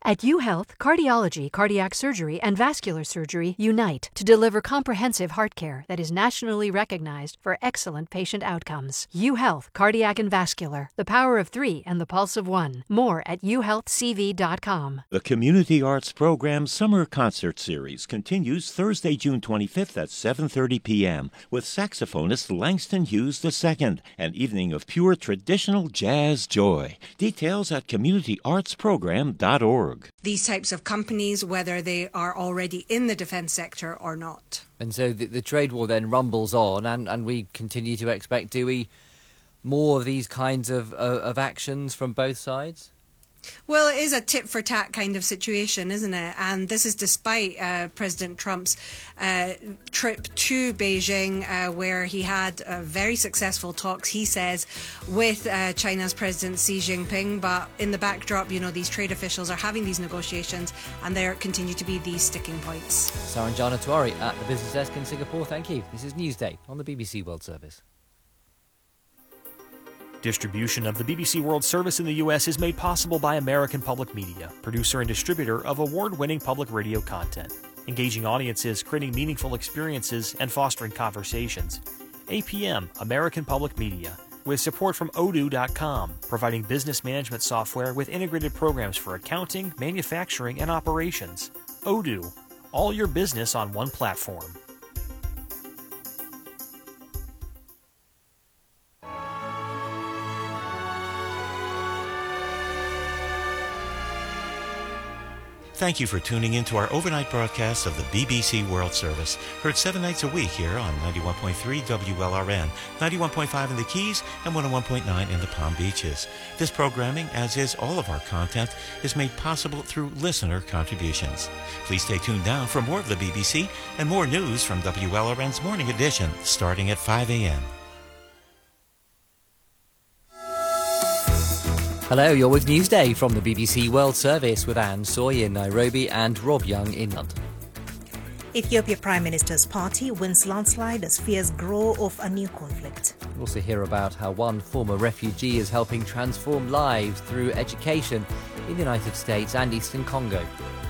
At UHealth, cardiology, cardiac surgery, and vascular surgery unite to deliver comprehensive heart care that is nationally recognized for excellent patient outcomes. UHealth, cardiac and vascular, the power of 3 and the pulse of 1. More at uhealthcv.com. The Community Arts Program Summer Concert Series continues Thursday, June 25th at 7:30 p.m. with saxophonist Langston Hughes II, an evening of pure traditional jazz joy. Details at communityartsprogram.org. These types of companies, whether they are already in the defence sector or not. And so the trade war then rumbles on, and we continue to expect, do we, more of these kinds of actions from both sides? Well, it is a tit-for-tat kind of situation, isn't it? And this is despite President Trump's trip to Beijing, where he had very successful talks, he says, with China's President Xi Jinping. But in the backdrop, these trade officials are having these negotiations, and there continue to be these sticking points. Saranjana Tewari at the Business Desk in Singapore, thank you. This is Newsday on the BBC World Service. Distribution of the BBC World Service in the U.S. is made possible by American Public Media, producer and distributor of award-winning public radio content, engaging audiences, creating meaningful experiences, and fostering conversations. APM, American Public Media, with support from Odoo.com, providing business management software with integrated programs for accounting, manufacturing, and operations. Odoo, all your business on one platform. Thank you for tuning in to our overnight broadcast of the BBC World Service. Heard 7 nights a week here on 91.3 WLRN, 91.5 in the Keys, and 101.9 in the Palm Beaches. This programming, as is all of our content, is made possible through listener contributions. Please stay tuned now for more of the BBC and more news from WLRN's Morning Edition, starting at 5 a.m. Hello, you're with Newsday from the BBC World Service with Anne Soy in Nairobi and Rob Young in London. Ethiopia Prime Minister's party wins landslide as fears grow of a new conflict. We'll also hear about how one former refugee is helping transform lives through education in the United States and Eastern Congo.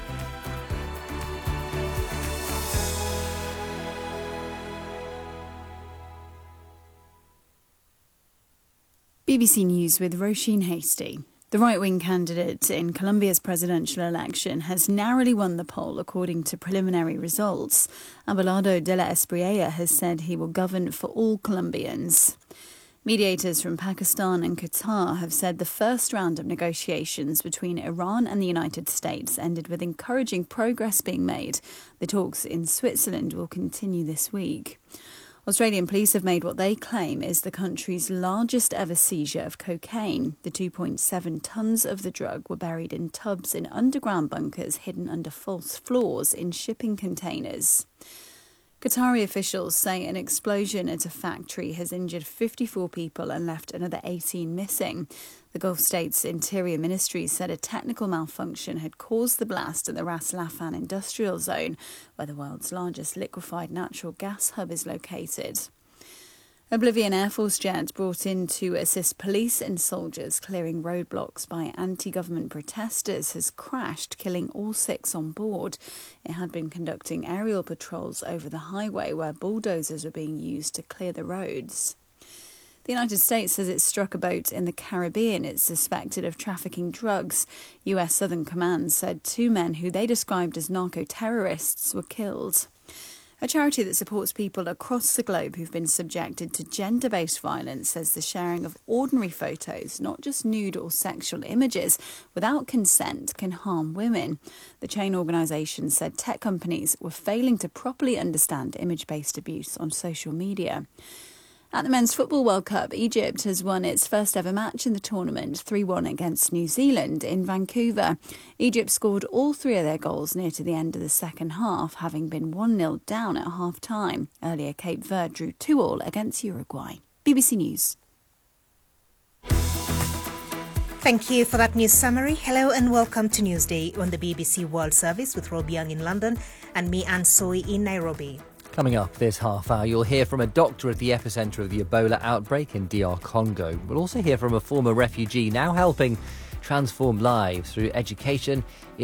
BBC News with Roisin Hastie. The right-wing candidate in Colombia's presidential election has narrowly won the poll according to preliminary results. Abelardo de la Espriella has said he will govern for all Colombians. Mediators from Pakistan and Qatar have said the first round of negotiations between Iran and the United States ended with encouraging progress being made. The talks in Switzerland will continue this week. Australian police have made what they claim is the country's largest ever seizure of cocaine. The 2.7 tonnes of the drug were buried in tubs in underground bunkers hidden under false floors in shipping containers. Qatari officials say an explosion at a factory has injured 54 people and left another 18 missing. The Gulf States Interior Ministry said a technical malfunction had caused the blast at the Ras Laffan industrial zone, where the world's largest liquefied natural gas hub is located. A Bolivian Air Force jet brought in to assist police and soldiers clearing roadblocks by anti-government protesters has crashed, killing all 6 on board. It had been conducting aerial patrols over the highway where bulldozers were being used to clear the roads. The United States says it struck a boat in the Caribbean it's suspected of trafficking drugs. US Southern Command said 2 men who they described as narco-terrorists were killed. A charity that supports people across the globe who've been subjected to gender-based violence says the sharing of ordinary photos, not just nude or sexual images, without consent can harm women. The chain organisation said tech companies were failing to properly understand image-based abuse on social media. At the Men's Football World Cup, Egypt has won its first ever match in the tournament, 3-1 against New Zealand in Vancouver. Egypt scored all 3 of their goals near to the end of the second half, having been 1-0 down at half-time. Earlier, Cape Verde drew 2-2 against Uruguay. BBC News. Thank you for that news summary. Hello and welcome to Newsday on the BBC World Service with Rob Young in London and me, Anne Soy, in Nairobi. Coming up this half hour, you'll hear from a doctor at the epicentre of the Ebola outbreak in DR Congo. We'll also hear from a former refugee now helping transform lives through education